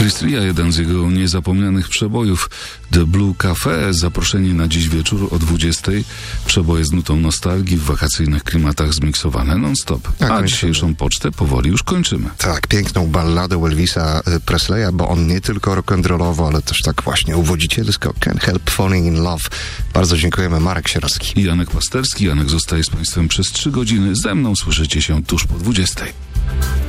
Chris Ria, jeden z jego niezapomnianych przebojów. The Blue Cafe, zaproszeni na dziś wieczór o 20:00. Przeboje z nutą nostalgii w wakacyjnych klimatach zmiksowane non-stop. A dzisiejszą pocztę powoli już kończymy. Tak, piękną balladę Elvisa Presleya, bo on nie tylko rock'n'rollowo, ale też tak właśnie uwodzicielsko. Can't Help Falling in Love. Bardzo dziękujemy. Marek Sierowski i Janek Pasterski. Janek zostaje z Państwem przez 3 godziny. Ze mną słyszycie się tuż po 20:00.